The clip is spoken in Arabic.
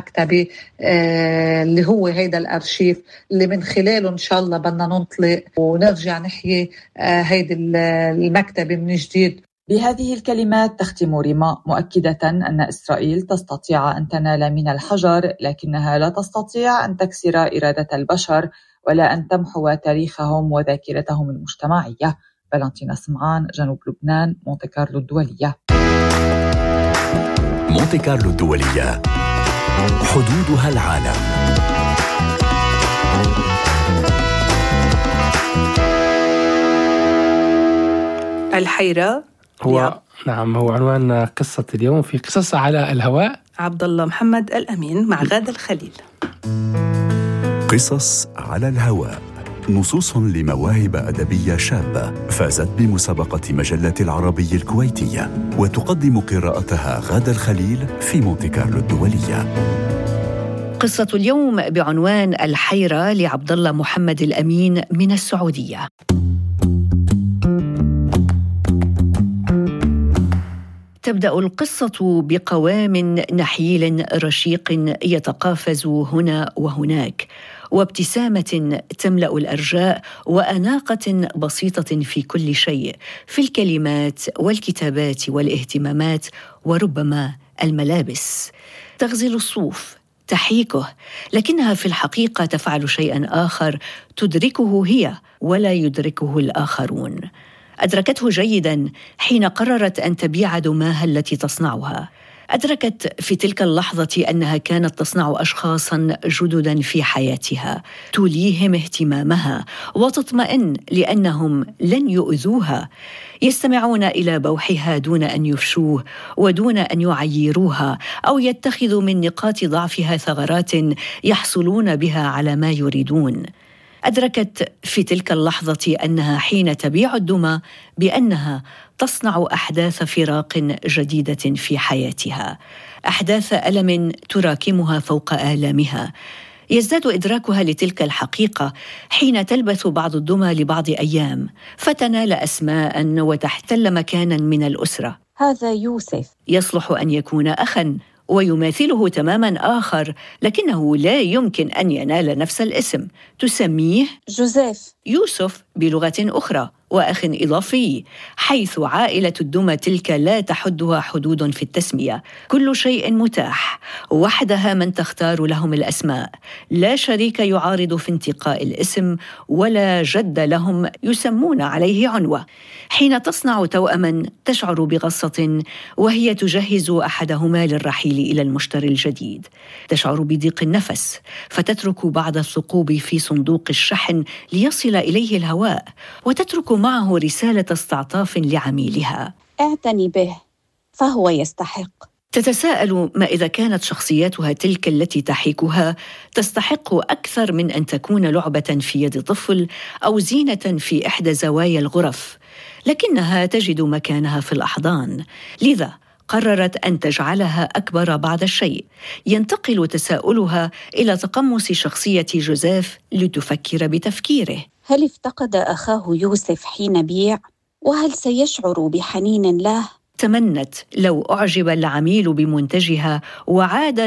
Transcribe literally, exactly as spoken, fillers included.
المكتبة آه اللي هو هيدا الأرشيف اللي من خلاله إن شاء الله بدنا ننطلق ونرجع نحيي آه هيدا المكتبة من جديد. بهذه الكلمات تختم ريما مؤكدة أن إسرائيل تستطيع أن تنال من الحجر، لكنها لا تستطيع أن تكسر إرادة البشر ولا أن تمحو تاريخهم وذاكرتهم المجتمعية. فالنتينا سمعان، جنوب لبنان، مونتي كارلو الدولية. مونتي كارلو الدولية، حدودها العالم. الحيرة هو يا. نعم هو عنوان قصة اليوم في قصص على الهواء. عبد الله محمد الأمين مع غادة الخليل. قصص على الهواء، نصوص لمواهب أدبية شابة فازت بمسابقة مجلة العربي الكويتية، وتقدم قراءتها غادة الخليل في مونتي كارلو الدولية. قصة اليوم بعنوان الحيرة لعبد الله محمد الأمين من السعودية. تبدأ القصة بقوام نحيل رشيق يتقافز هنا وهناك، وابتسامة تملأ الأرجاء، وأناقة بسيطة في كل شيء، في الكلمات والكتابات والاهتمامات وربما الملابس. تغزل الصوف، تحيكه، لكنها في الحقيقة تفعل شيئا آخر تدركه هي ولا يدركه الآخرون. أدركته جيداً حين قررت أن تبيع دماها التي تصنعها. أدركت في تلك اللحظة أنها كانت تصنع أشخاصاً جدداً في حياتها تليهم اهتمامها وتطمئن لأنهم لن يؤذوها، يستمعون إلى بوحها دون أن يفشوه ودون أن يعيروها أو يتخذوا من نقاط ضعفها ثغرات يحصلون بها على ما يريدون. أدركت في تلك اللحظة أنها حين تبيع الدمى بأنها تصنع أحداث فراق جديدة في حياتها، أحداث ألم تراكمها فوق آلامها. يزداد إدراكها لتلك الحقيقة حين تلبث بعض الدمى لبعض أيام فتنال أسماء وتحتل مكانا من الأسرة. هذا يوسف يصلح أن يكون أخاً ويماثله تماماً آخر، لكنه لا يمكن أن ينال نفس الاسم. تسميه جوزيف، يوسف بلغة أخرى، وأخ إضافي، حيث عائلة الدمى تلك لا تحدها حدود في التسمية. كل شيء متاح، وحدها من تختار لهم الأسماء، لا شريك يعارض في انتقاء الاسم ولا جد لهم يسمون عليه عنوة. حين تصنع توأماً تشعر بغصة وهي تجهز أحدهما للرحيل إلى المشتري الجديد. تشعر بضيق النفس فتترك بعض الثقوب في صندوق الشحن ليصل إليه الهواء، وتترك معه رسالة استعطاف لعميلها: اعتني به فهو يستحق. تتساءل ما إذا كانت شخصياتها تلك التي تحيكها تستحق أكثر من أن تكون لعبة في يد طفل أو زينة في إحدى زوايا الغرف، لكنها تجد مكانها في الأحضان. لذا قررت أن تجعلها أكبر بعض الشيء. ينتقل تساؤلها إلى تقمص شخصية جوزيف لتفكر بتفكيره. هل افتقد أخاه يوسف حين بيع؟ وهل سيشعر بحنين له؟ تمنت لو أعجب العميل بمنتجها وعاد